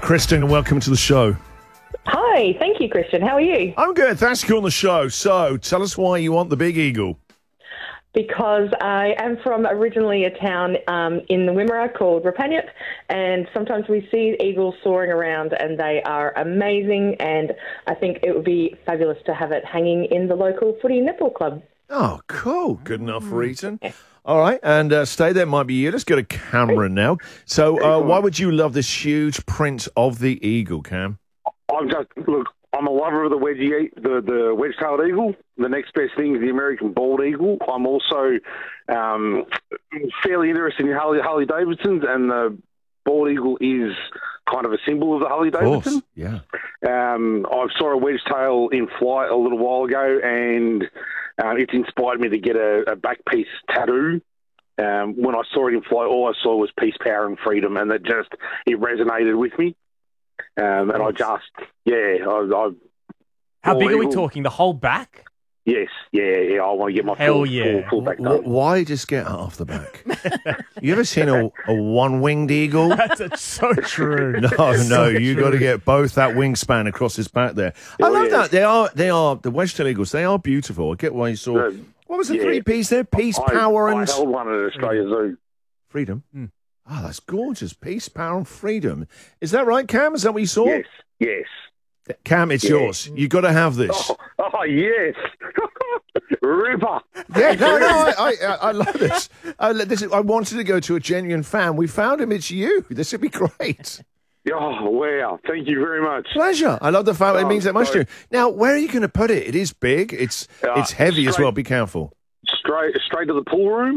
Kristen, and welcome to the show. Hi, thank you, Christian. How are you? I'm good. Thanks for coming on the show. So, tell us why you want the big eagle. Because I am from originally a town in the Wimmera called Rapaniat, and sometimes we see eagles soaring around, and they are amazing, and I think it would be fabulous to have it hanging in the local footy netball club. Oh, cool. Good enough reason. All right, and stay there might be you. Let's go to Cameron now. So, why would you love this huge print of the eagle, Cam? I'm a lover of the the wedge-tailed eagle. The next best thing is the American bald eagle. I'm also fairly interested in Harley Davidsons, and the bald eagle is kind of a symbol of the Harley Davidson. Yeah. I saw a wedge-tail in flight a little while ago, and it's inspired me to get a back piece tattoo. When I saw it in flight, all I saw was peace, power, and freedom, and it resonated with me. And I How big are we talking? The whole back? Yes, yeah. I want to get my full back done. Why just get half the back? You ever seen a one-winged eagle? That's so true. No, you got to get both that wingspan across his back there. I love that. They are the wedge-tailed eagles. They are beautiful. I get why you saw. What was the three-piece there? Peace, power, and I held one at Australia Zoo. Freedom. Oh, that's gorgeous. Peace, power, and freedom. Is that right, Cam? Is that what you saw? Yes. Cam, it's yours. You got to have this. Oh yes. Ripper. Yeah, no, I love this. I wanted to go to a genuine fan. We found him. It's you. This would be great. Oh, wow. Thank you very much. Pleasure. I love the fact it means that much to you. Now, where are you going to put it? It is big. It's heavy as well. Be careful. Straight to the pool room.